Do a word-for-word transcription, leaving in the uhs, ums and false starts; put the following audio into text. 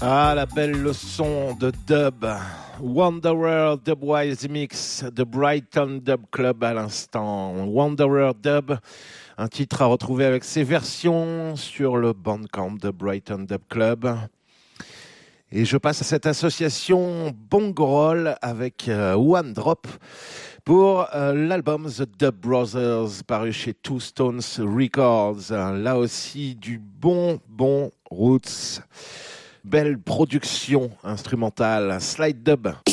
Ah, la belle leçon de dub. Wanderer Dubwise Mix de Brighton Dub Club à l'instant. Wanderer Dub, un titre à retrouver avec ses versions sur le Bandcamp de Brighton Dub Club. Et je passe à cette association Bongoroll avec euh, One Drop pour euh, l'album The Dub Brothers paru chez Two Stones Records. Là aussi du bon bon roots. Belle production instrumentale, slide dub.